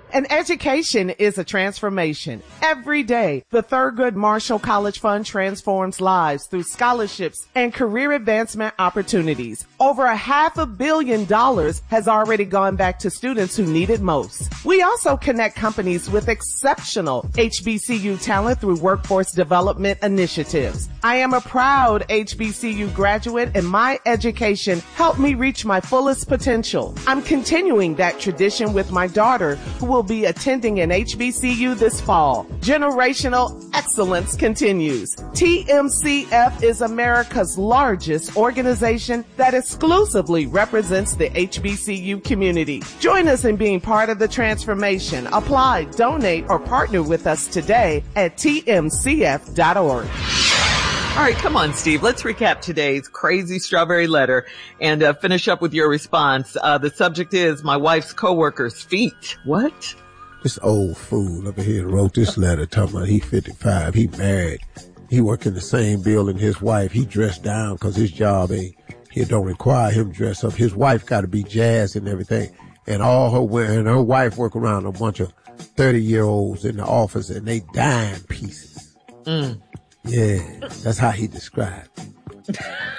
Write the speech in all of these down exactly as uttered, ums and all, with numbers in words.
An education is a transformation. Every day, the Thurgood Marshall College Fund transforms lives through scholarships and career advancement opportunities. Over a half a billion dollars has already gone back to students who need it most. We also connect companies with exceptional H B C U talent through workforce development initiatives. I am a proud H B C U graduate, and my education helped me reach my fullest potential. I'm continuing that tradition with my daughter, who will be attending an H B C U this fall. Generational excellence continues. T M C F is America's largest organization that exclusively represents the H B C U community. Join us in being part of the transformation. Apply, donate, or partner with us today at T M C F dot org. All right, come on, Steve. Let's recap today's crazy strawberry letter and uh, finish up with your response. Uh, the subject is my wife's coworker's feet. What? This old fool over here wrote this letter talking about he fifty-five, he married, he work in the same building his wife, he dressed down because his job ain't, he don't require him to dress up. His wife got to be jazzed and everything. And all her, and her wife work around a bunch of thirty year olds in the office and they dime pieces. Mm. Yeah, that's how he described it.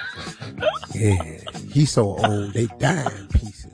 Yeah, he's so old, they dime pieces.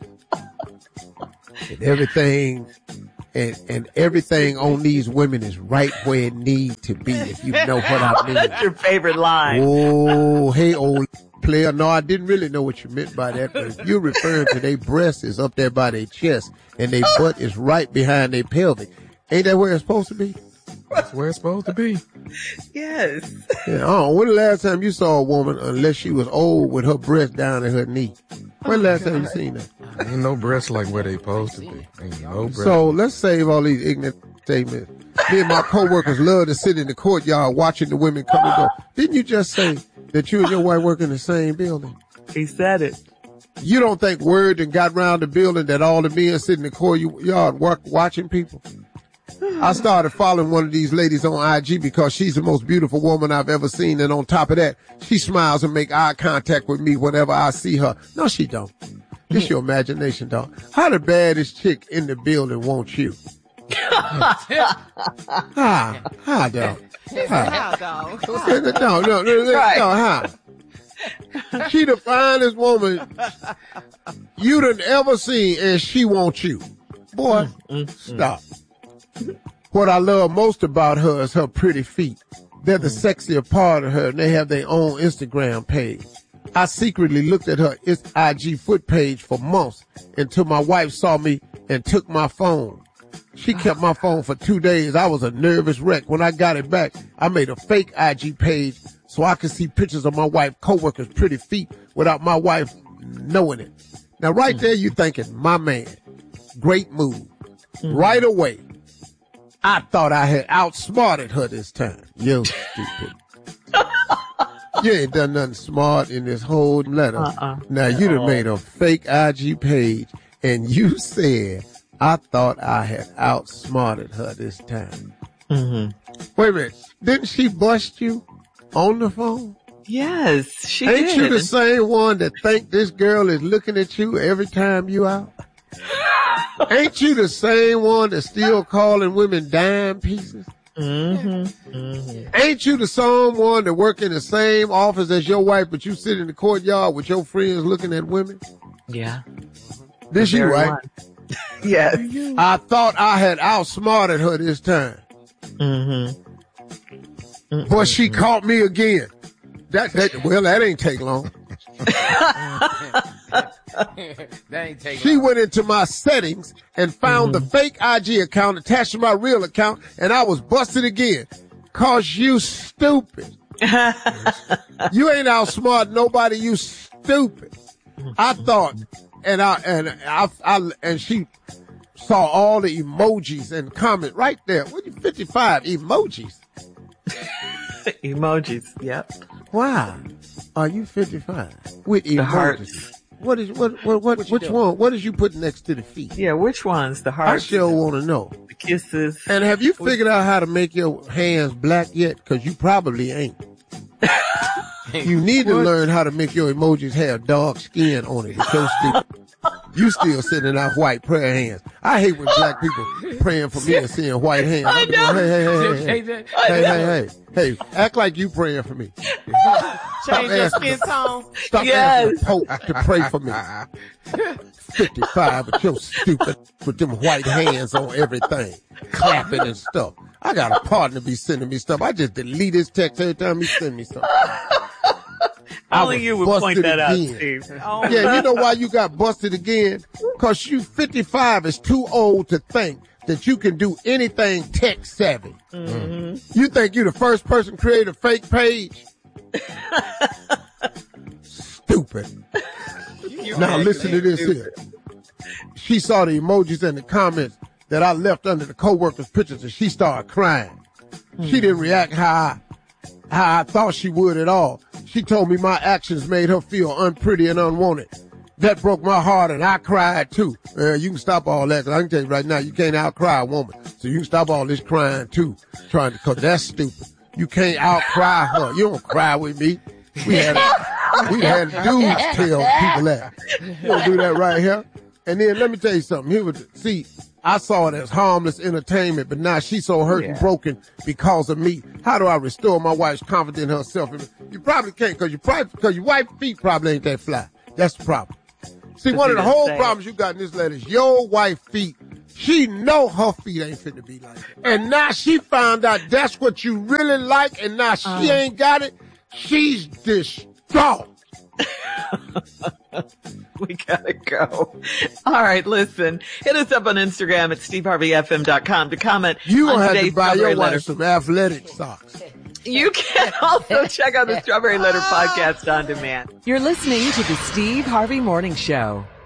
And everything, and, and everything on these women is right where it needs to be, if you know what I mean. That's your favorite line. Oh, hey, old player. No, I didn't really know what you meant by that, but if you're referring to their breast is up there by their chest and their butt is right behind their pelvic, ain't that where it's supposed to be? That's where it's supposed to be. Yes. Yeah, oh, when the last time you saw a woman, unless she was old, with her breast down at her knee? When the last time you seen that? Ain't no breasts like where they supposed to be. Ain't no breasts. So let's save all these ignorant statements. Me and my coworkers love to sit in the courtyard watching the women come and go. Didn't you just say that you and your wife work in the same building? He said it. You don't think word and got round the building that all the men sit in the courtyard work, watching people? I started following one of these ladies on I G because she's the most beautiful woman I've ever seen. And on top of that, she smiles and make eye contact with me whenever I see her. No, she don't. It's your imagination, dog. How the baddest chick in the building want you? How? How, dog? How, dog? No, no, no, no, Right. no, how? She the finest woman you done ever seen, and she wants you. Boy, stop. What I love most about her is her pretty feet. They're the sexier part of her, and they have their own Instagram page. I secretly looked at her I G foot page for months until my wife saw me and took my phone. She kept my phone for two days. I was a nervous wreck. When I got it back, I made a fake I G page so I could see pictures of my wife's coworkers' pretty feet without my wife knowing it. Now, right there, you thinking, my man, great move. Right away, I thought I had outsmarted her this time. You stupid. You ain't done nothing smart in this whole letter. Uh-uh. Now, you done made a fake I G page, and you said, I thought I had outsmarted her this time. Mm-hmm. Wait a minute. Didn't she bust you on the phone? Yes, she Ain't did. you the same one that think this girl is looking at you every time you out? Ain't you the same one that's still calling women dime pieces? Mm-hmm. Mm-hmm. Ain't you the same one that work in the same office as your wife, but you sit in the courtyard with your friends looking at women? Yeah. This you, right? One. Yes. I thought I had outsmarted her this time. Mm-hmm. Mm-hmm. But she caught me again. That, that, well, that ain't take long. That ain't take She long. went into my settings and found Mm-hmm. the fake I G account attached to my real account, and I was busted again. Cause you stupid. You ain't outsmart nobody, you stupid. I thought, and I, and I, I, and she saw all the emojis and comment right there. What you, fifty-five emojis? Emojis, yep. Why are you fifty-five? With The emojis. hearts. What is, what, what, what, What you which doing? one? What did you put next to the feet? Yeah, which ones? The I hearts, sure want to know. the kisses. And have you figured out how to make your hands black yet? Cause you probably ain't. You need to learn how to make your emojis have dark skin on it. It's so stupid. You still sitting in our white prayer hands. I hate when black people praying for me and seeing white hands. I know. Hey, hey, hey, hey, hey, hey, hey, hey, hey, act like you praying for me. Change your skin tone. Stop Yes. asking the Pope to pray for me. fifty-five with your stupid, with them white hands on everything, clapping and stuff. I got a partner be sending me stuff. I just delete his text every time he send me something. Only you would point busted that out, again. Steve. Oh, Yeah, you know why you got busted again? Cause you fifty-five is too old to think that you can do anything tech savvy. Mm-hmm. You think you the first person to create a fake page? Stupid. Now listen to this here. She saw the emojis and the comments that I left under the coworkers' pictures and she started crying. Mm. She didn't react how I, how I thought she would at all. She told me my actions made her feel unpretty and unwanted. That broke my heart and I cried too. Uh, you can stop all that, 'cause I can tell you right now, you can't outcry a woman. So you can stop all this crying too. Trying to, cause that's stupid. You can't outcry her. You don't cry with me. We had, we had dudes tell people that. You don't do that right here. And then let me tell you something. Here was, see, I saw it as harmless entertainment, but now she's so hurt yeah. and broken because of me. How do I restore my wife's confidence in herself? You probably can't, because you probably, because your wife's feet probably ain't that fly. That's the problem. See, one of the whole problems you got in this letter is your wife's feet. She know her feet ain't fit to be like that. And now she found out that's what you really like, and now she uh. ain't got it. She's distraught. We gotta go. All right, listen. Hit us up on Instagram at steve harvey f m dot com to comment. You on gonna have today's to buy your letter. wife some athletic socks. You can also check out the Strawberry Letter podcast on demand. You're listening to the Steve Harvey Morning Show.